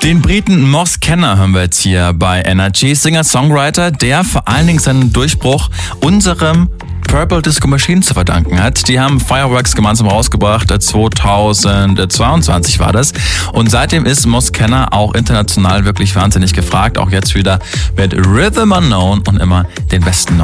Den Briten Moss Kenner hören wir jetzt hier bei Energy, Singer-Songwriter, der vor allen Dingen seinen Durchbruch unserem Purple Disco Machine zu verdanken hat. Die haben Fireworks gemeinsam rausgebracht, 2022 war das. Und seitdem ist Moss Kenner auch international wirklich wahnsinnig gefragt, auch jetzt wieder mit Rhythm Unknown und immer den besten